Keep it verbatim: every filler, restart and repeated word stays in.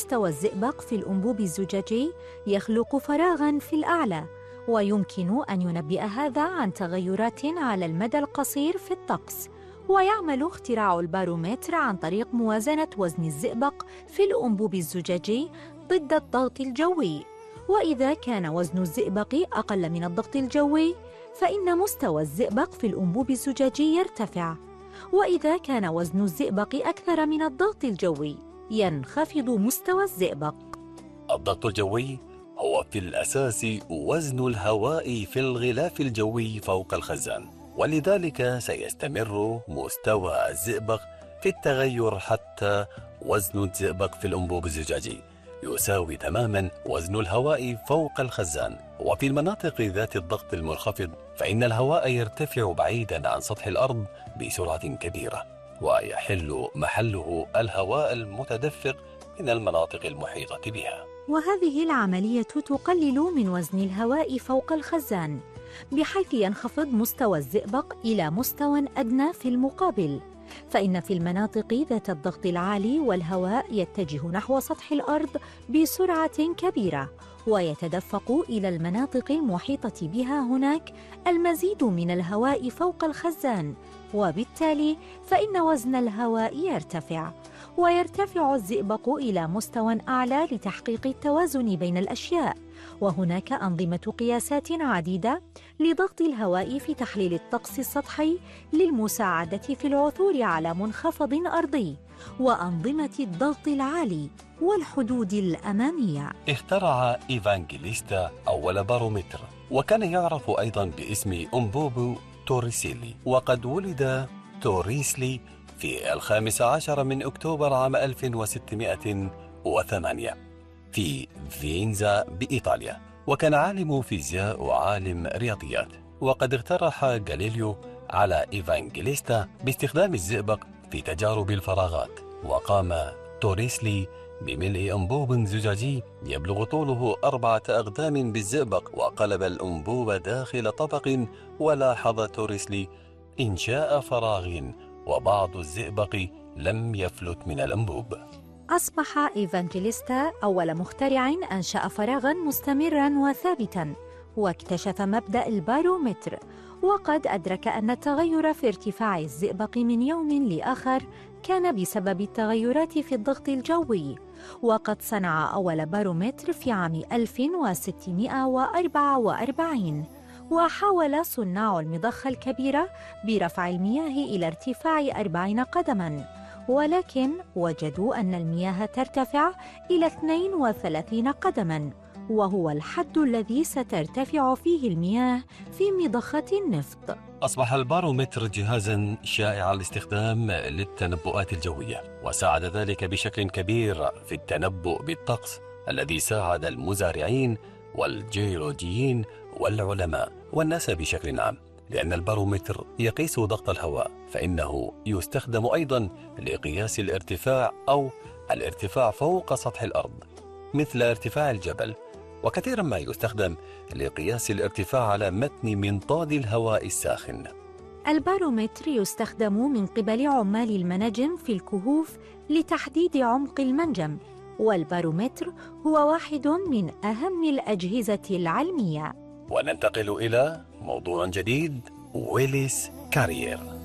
مستوى الزئبق في الأنبوب الزجاجي يخلق فراغاً في الأعلى، ويمكن أن ينبئ هذا عن تغيرات على المدى القصير في الطقس. ويعمل اختراع البارومتر عن طريق موازنة وزن الزئبق في الأنبوب الزجاجي ضد الضغط الجوي، وإذا كان وزن الزئبق أقل من الضغط الجوي فإن مستوى الزئبق في الأنبوب الزجاجي يرتفع، وإذا كان وزن الزئبق أكثر من الضغط الجوي ينخفض مستوى الزئبق. الضغط الجوي هو في الأساس وزن الهواء في الغلاف الجوي فوق الخزان، ولذلك سيستمر مستوى الزئبق في التغير حتى وزن الزئبق في الأنبوب الزجاجي يساوي تماما وزن الهواء فوق الخزان. وفي المناطق ذات الضغط المنخفض فإن الهواء يرتفع بعيدا عن سطح الأرض بسرعة كبيرة، ويحل محله الهواء المتدفق من المناطق المحيطة بها. وهذه العملية تقلل من وزن الهواء فوق الخزان، بحيث ينخفض مستوى الزئبق إلى مستوى أدنى في المقابل. فإن في المناطق ذات الضغط العالي والهواء يتجه نحو سطح الأرض بسرعة كبيرة ويتدفق إلى المناطق المحيطة بها هناك المزيد من الهواء فوق الخزان، وبالتالي فإن وزن الهواء يرتفع، ويرتفع الزئبق إلى مستوى أعلى لتحقيق التوازن بين الأشياء. وهناك أنظمة قياسات عديدة لضغط الهواء في تحليل الطقس السطحي للمساعدة في العثور على منخفض أرضي، وأنظمة الضغط العالي والحدود الأمامية. اخترع إيفانجيليستا أول بارومتر، وكان يعرف أيضا باسم أنبوب توريسيلي. وقد ولد توريسلي في الخامس عشر من أكتوبر عام ألف وستمائة وثمانية في فينزا بإيطاليا، وكان عالم فيزياء وعالم رياضيات. وقد اقترح غاليليو على إيفانجيليستا باستخدام الزئبق في تجارب الفراغات، وقام توريسلي بملء أنبوب زجاجي يبلغ طوله أربعة أقدام بالزئبق، وقلب الأنبوب داخل طبق، ولاحظ توريسلي إنشاء فراغ وبعض الزئبق لم يفلت من الأنبوب. أصبح إيفانجيليستا أول مخترع أنشأ فراغاً مستمراً وثابتاً، واكتشف مبدأ البارومتر. وقد أدرك أن التغير في ارتفاع الزئبق من يوم لآخر كان بسبب التغيرات في الضغط الجوي. وقد صنع أول بارومتر في عام ألف وستمائة وأربعة وأربعين، وحاول صناع المضخة الكبيرة برفع المياه إلى ارتفاع أربعين قدماً، ولكن وجدوا أن المياه ترتفع إلى اثنين وثلاثين قدماً، وهو الحد الذي سترتفع فيه المياه في مضخة النفط. أصبح البارومتر جهازاً شائع الاستخدام للتنبؤات الجوية، وساعد ذلك بشكل كبير في التنبؤ بالطقس، الذي ساعد المزارعين والجيولوجيين والعلماء والناس بشكل عام. لأن البارومتر يقيس ضغط الهواء، فإنه يستخدم أيضاً لقياس الارتفاع أو الارتفاع فوق سطح الأرض مثل ارتفاع الجبل، وكثيراً ما يستخدم لقياس الارتفاع على متن منطاد الهواء الساخن. البارومتر يستخدم من قبل عمال المناجم في الكهوف لتحديد عمق المنجم، والبارومتر هو واحد من أهم الأجهزة العلمية. وننتقل إلى موضوع جديد، ويليس كارير.